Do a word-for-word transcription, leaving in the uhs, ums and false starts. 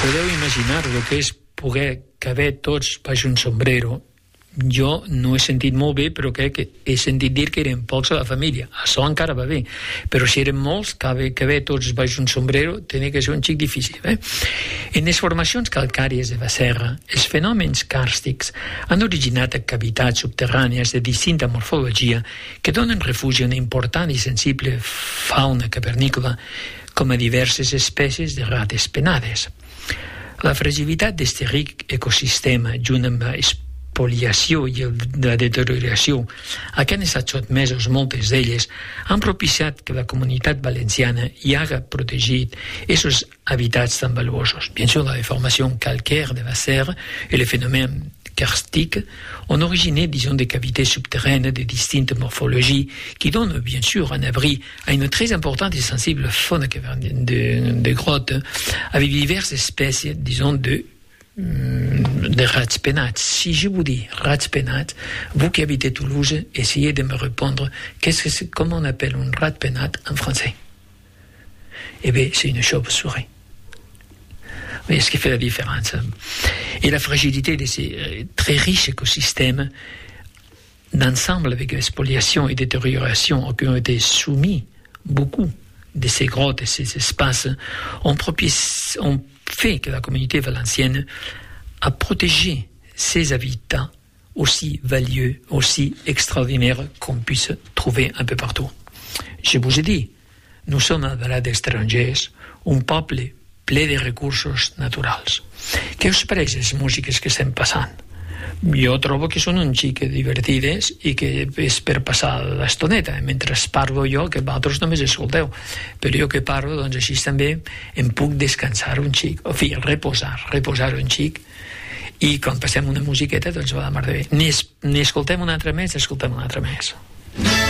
podeu imaginar el que és poder caber tots baix un sombrero. Jo no he sentit molt bé, però crec que he sentit dir que eren pocs a la família. Això encara va bé. Però si eren molts, caber, caber tots baix un sombrero tenia que ser un xic difícil. Eh? En les formacions calcàries de la serra, els fenòmens càrstics han originat cavitats subterrànies de distinta morfologia que donen refugi a una important i sensible fauna cavernícola com a diverses espècies de rates penades. La fragilitat d'aquest ric ecosistema, junt amb la espoliació i la deterioració a què han estat sotmesos moltes d'elles, han propiciat que la comunitat valenciana hi haga protegit aquests habitats tan valuosos. Bien sûr, la deformació calcaire de la serre et le phénomène karstique ont originé, disons, des cavités souterraines de distinctes morphologies qui donnent, bien sûr, un abri à une très importante et sensible faune de, de grottes avec diverses espèces, disons, de de rats penats. Si je vous dis rats penats, vous qui habitez Toulouse, essayez de me répondre qu'est-ce que c'est, comment on appelle un rat penat en français? Eh bien, c'est une chauve-souris. Vous voyez ce qui fait la différence. Et la fragilité de ces très riches écosystèmes, d'ensemble avec l'expoliation et détérioration auxquels ont été soumis beaucoup de ces grottes et ces espaces, ont, propice, ont fait que la communauté valencienne a protégé ses habitats aussi valieux, aussi extraordinaires qu'on puisse trouver un peu partout. Je vous ai dit, nous sommes un balade d'étrangers, un peuple ple de recursos naturals. Què us pareix les músiques que estem passant? Jo trobo que són un xic divertides i que és per passar l'estoneta. Mentre parlo jo, que vosaltres només escolteu. Però jo que parlo, doncs així també em puc descansar un xic. En fi, reposar, reposar un xic. I quan passem una musiqueta, doncs va de mar de bé. N'escoltem una altra més, escoltem una altra més.